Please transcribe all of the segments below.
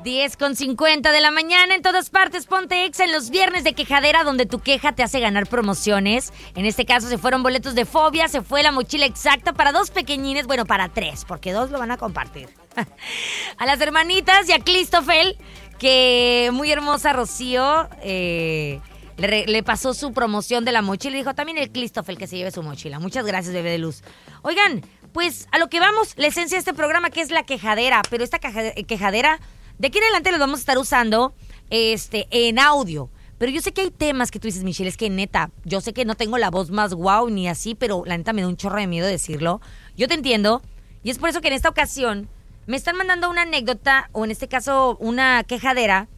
10:50 de la mañana, en todas partes, ponte Exa en los viernes de quejadera, donde tu queja te hace ganar promociones. En este caso se fueron boletos de Fobia, se fue la mochila exacta para 2 pequeñines, bueno, para 3, porque 2 lo van a compartir. A las hermanitas y a Christofel, que muy hermosa Rocío, le pasó su promoción de la mochila y dijo también el Christofel que se lleve su mochila. Muchas gracias, bebé de luz. Oigan, pues a lo que vamos, la esencia de este programa, que es la quejadera, pero esta quejadera de aquí en adelante los vamos a estar usando en audio. Pero yo sé que hay temas que tú dices, Michelle, es que neta, yo sé que no tengo la voz más guau ni así, pero la neta me da un chorro de miedo decirlo. Yo te entiendo, y es por eso que en esta ocasión me están mandando una anécdota, o en este caso una quejadera,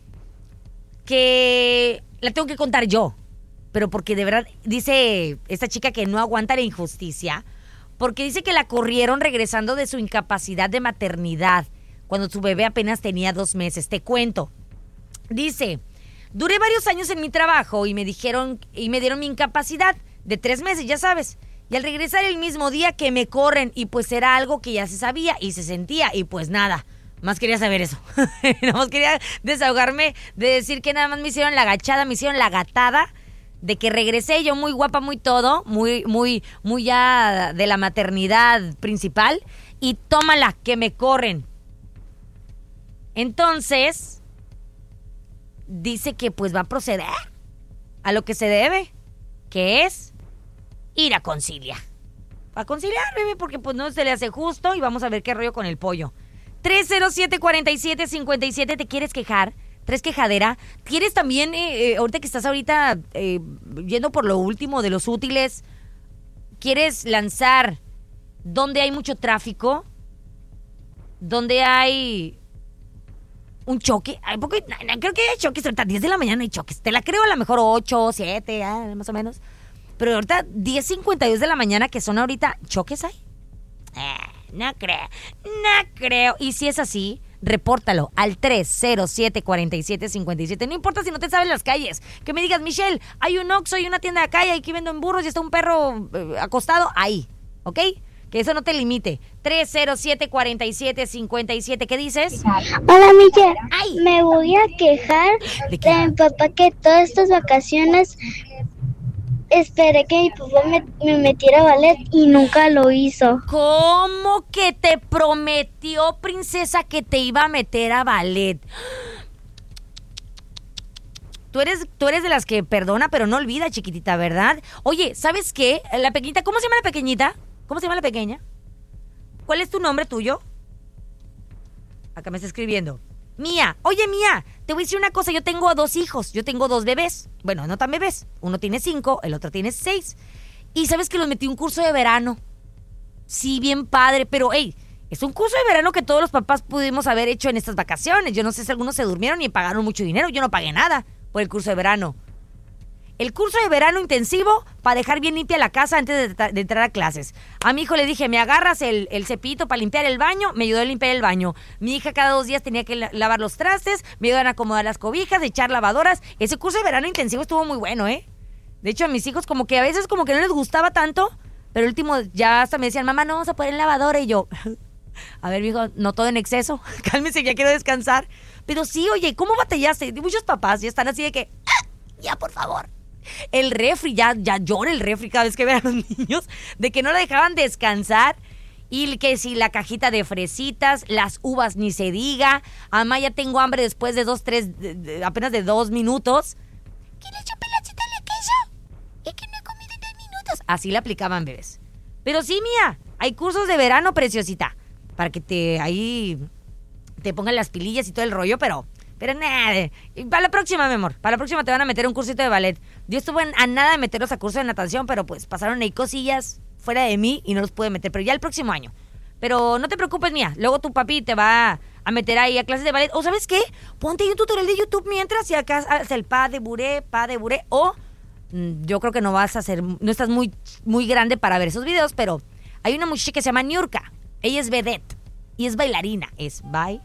que la tengo que contar yo. Pero porque de verdad, dice esta chica que no aguanta la injusticia, porque dice que la corrieron regresando de su incapacidad de maternidad, cuando su bebé apenas tenía 2 meses. Te cuento. Dice, duré varios años en mi trabajo y me dieron mi incapacidad de 3 meses, ya sabes. Y al regresar el mismo día que me corren, y pues era algo que ya se sabía y se sentía, y pues nada, más quería saber eso. Nada más quería desahogarme de decir que nada más me hicieron la agachada, me hicieron la gatada, de que regresé yo muy guapa, muy todo, muy ya de la maternidad principal, y tómala, que me corren. Entonces, dice que pues va a proceder a lo que se debe, que es ir a conciliar. A conciliar, bebé, porque pues no se le hace justo, y vamos a ver qué rollo con el pollo. 307-4757, ¿te quieres quejar? ¿Tres quejadera? ¿Quieres también, ahorita que estás yendo por lo último de los útiles, quieres lanzar donde hay mucho tráfico? Donde hay un choque. Porque creo que hay choques ahorita, 10 de la mañana hay choques. Te la creo, a lo mejor 8, 7, más o menos. Pero ahorita 10:52 de la mañana, que son ahorita, ¿choques hay? No creo. Y si es así, repórtalo al 307-4757. No importa si no te sabes las calles. Que me digas, Michelle, hay un Oxxo, hay una tienda de calle, aquí venden burros y está un perro acostado. Ahí, ¿ok? Que eso no te limite. 307-4757. ¿Qué dices? Hola, Michelle. Ay. Me voy a quejar ¿De qué? mi papá, que todas estas vacaciones esperé que mi papá me metiera a ballet y nunca lo hizo. ¿Cómo que te prometió, princesa, que te iba a meter a ballet? Tú eres de las que perdona, pero no olvida, chiquitita, ¿verdad? Oye, ¿sabes qué? La pequeñita, ¿cómo se llama la pequeñita? ¿Cómo se llama la pequeña? ¿Cuál es tu nombre tuyo? Acá me está escribiendo. Mía, oye, Mía, te voy a decir una cosa. Yo tengo 2 hijos, yo tengo 2 bebés. Bueno, no tan bebés. Uno tiene 5, el otro tiene 6. Y ¿sabes que los metí a un curso de verano? Sí, bien padre, pero hey, es un curso de verano que todos los papás pudimos haber hecho en estas vacaciones. Yo no sé si algunos se durmieron y pagaron mucho dinero. Yo no pagué nada por el curso de verano. El curso de verano intensivo para dejar bien limpia la casa antes de entrar a clases. A mi hijo le dije, me agarras el cepillito para limpiar el baño. Me ayudó a limpiar el baño. Mi hija cada 2 días tenía que lavar los trastes, me ayudaban a acomodar las cobijas, echar lavadoras. Ese curso de verano intensivo estuvo muy bueno, ¿eh? De hecho, a mis hijos como que a veces como que no les gustaba tanto, pero el último ya hasta me decían, mamá, no vamos a poner lavadora. Y yo, a ver, mijo, no todo en exceso. Cálmese, ya quiero descansar. Pero sí, oye, ¿cómo batallaste? Muchos papás ya están así de que, ya, por favor. El refri, ya llora el refri cada vez que ven a los niños, de que no la dejaban descansar. Y que si la cajita de fresitas, las uvas ni se diga. Mamá, ya tengo hambre después de apenas de 2 minutos. ¿Quién le echó pelachita de queso? Es que no he comido en 2 minutos. Así la aplicaban, bebés. Pero sí, Mía, hay cursos de verano, preciosita, para que te pongan las pilillas y todo el rollo, pero nada, para la próxima, mi amor, para la próxima te van a meter un cursito de ballet. Yo estuve a nada de meterlos a curso de natación, pero pues pasaron ahí cosillas fuera de mí y no los pude meter, pero ya el próximo año. Pero no te preocupes, Mía, luego tu papi te va a meter ahí a clases de ballet. O ¿sabes qué? Ponte ahí un tutorial de YouTube mientras y acá haces el pas de bourrée, o yo creo que no estás muy, muy grande para ver esos videos, pero hay una muchacha que se llama Niurka. Ella es vedette y es bailarina. Es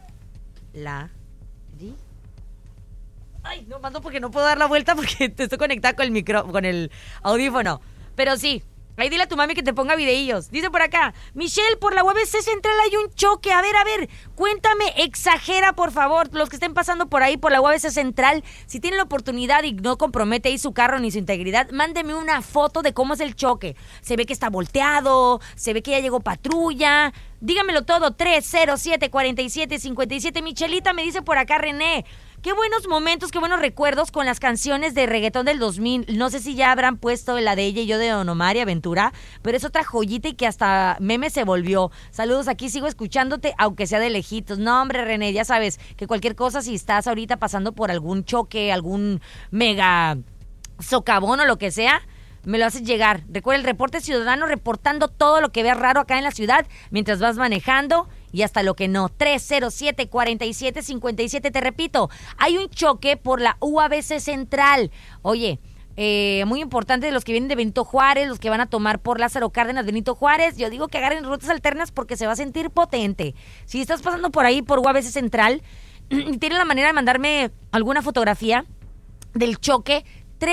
Ay, no mando porque no puedo dar la vuelta porque te estoy conectada con el audífono. Pero sí, Ahí dile a tu mami que te ponga videillos. Dice por acá, Michelle, por la UABC Central hay un choque. A ver, cuéntame, exagera, por favor. Los que estén pasando por ahí, por la UABC Central, si tienen la oportunidad y no compromete ahí su carro ni su integridad, mándeme una foto de cómo es el choque. Se ve que está volteado, se ve que ya llegó patrulla. Dígamelo todo, 307-47-57. Michelita, me dice por acá René. Qué buenos momentos, qué buenos recuerdos con las canciones de reggaetón del 2000. No sé si ya habrán puesto la de ella y yo de Don Omar y Aventura, pero es otra joyita y que hasta meme se volvió. Saludos, aquí sigo escuchándote, aunque sea de lejitos. No, hombre, René, ya sabes que cualquier cosa, si estás ahorita pasando por algún choque, algún mega socavón o lo que sea, me lo haces llegar. Recuerda el reporte ciudadano reportando todo lo que veas raro acá en la ciudad mientras vas manejando y hasta lo que no. 307-47-57. Te repito, hay un choque por la UABC Central. Oye, muy importante de los que vienen de Benito Juárez, los que van a tomar por Lázaro Cárdenas, Benito Juárez. Yo digo que agarren rutas alternas porque se va a sentir potente. Si estás pasando por ahí por UABC Central y tienes la manera de mandarme alguna fotografía del choque,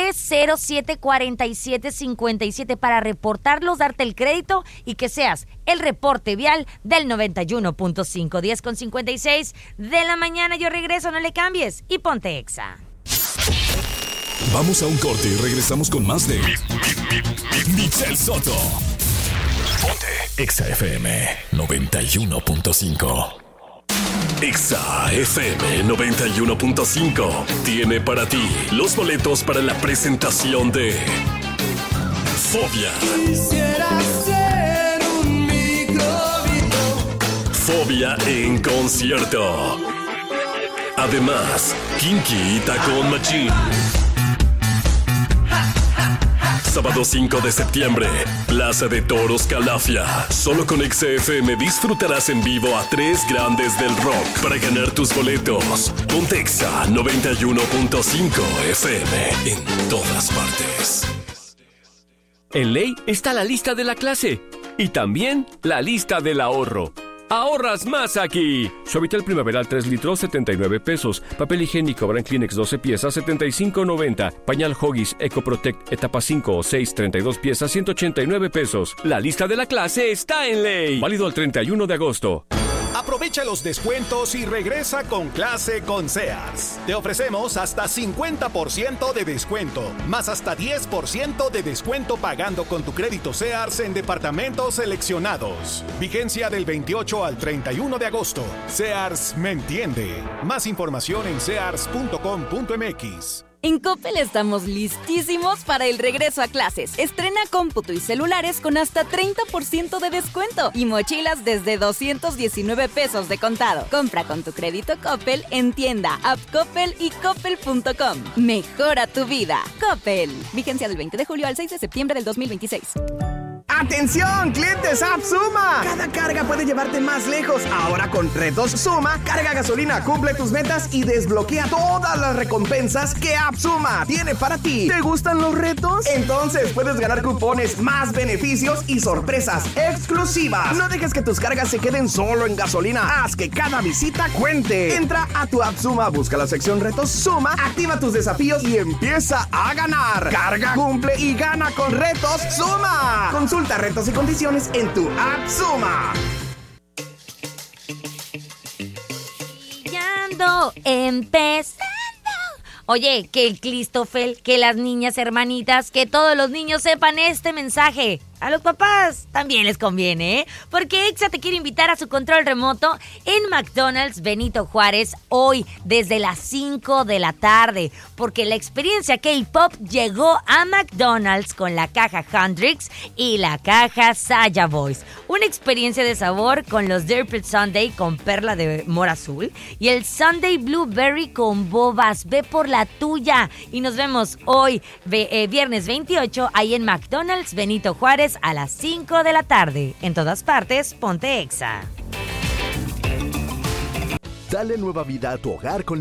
307-47-57 para reportarlos, darte el crédito y que seas el reporte vial del 91.5. 10:56 de la mañana. Yo regreso, no le cambies y ponte Exa. Vamos a un corte y regresamos con más de Michelle Soto. Ponte Exa FM 91.5. Exa FM 91.5 tiene para ti los boletos para la presentación de Fobia. Quisiera ser un microbito. Fobia en concierto. Además, Kinky y Tacón Machín. Sábado 5 de septiembre, Plaza de Toros Calafia. Solo con XFM disfrutarás en vivo a tres grandes del rock. Para ganar tus boletos, ponte Exa 91.5 FM en todas partes. En Ley está la lista de la clase y también la lista del ahorro. ¡Ahorras más aquí! Suavitel Primaveral 3 litros, 79 pesos. Papel higiénico Brand Kleenex 12 piezas, 75.90. Pañal Huggies EcoProtect etapa 5 o 6, 32 piezas, 189 pesos. La lista de la clase está en Ley. Válido al 31 de agosto. Aprovecha los descuentos y regresa con clase con Sears. Te ofrecemos hasta 50% de descuento, más hasta 10% de descuento pagando con tu crédito Sears en departamentos seleccionados. Vigencia del 28 al 31 de agosto. Sears me entiende. Más información en sears.com.mx. En Coppel estamos listísimos para el regreso a clases. Estrena cómputo y celulares con hasta 30% de descuento y mochilas desde 219 pesos de contado. Compra con tu crédito Coppel en tienda, app Coppel y coppel.com. Mejora tu vida. Coppel. Vigencia del 20 de julio al 6 de septiembre del 2026. ¡Atención, clientes App Suma! Cada carga puede llevarte más lejos. Ahora con Retos Suma, carga gasolina, cumple tus metas y desbloquea todas las recompensas que App Suma tiene para ti. ¿Te gustan los retos? Entonces puedes ganar cupones, más beneficios y sorpresas exclusivas. No dejes que tus cargas se queden solo en gasolina. Haz que cada visita cuente. Entra a tu App Suma, busca la sección Retos Suma, activa tus desafíos y empieza a ganar. Carga, cumple y gana con Retos Suma. Consulta retos y condiciones en tu App Suma. Empezando. Oye, que el Cristofel, que las niñas hermanitas, que todos los niños sepan este mensaje. A los papás también les conviene, ¿eh? Porque Exa te quiere invitar a su control remoto en McDonald's Benito Juárez hoy desde las 5 de la tarde. Porque la experiencia K-Pop llegó a McDonald's con la caja Hendrix y la caja Saya Boys. Una experiencia de sabor con los Dirty Sunday con perla de mora azul y el Sunday Blueberry con bobas. Ve por la tuya. Y nos vemos hoy, viernes 28, ahí en McDonald's Benito Juárez a las 5 de la tarde. En todas partes, ponte Exa. Dale nueva vida a tu hogar con